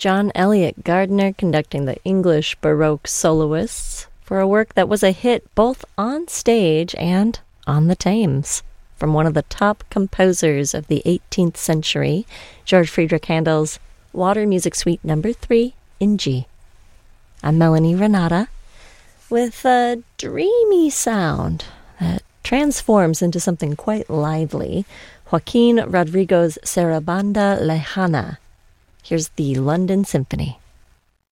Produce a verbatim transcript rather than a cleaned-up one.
John Eliot Gardiner conducting the English Baroque soloists for a work that was a hit both on stage and on the Thames, from one of the top composers of the eighteenth century, George Friedrich Handel's Water Music Suite Number three in G. I'm Melanie Renata, with a dreamy sound that transforms into something quite lively, Joaquin Rodrigo's Sarabanda Lejana. Here's the London Symphony.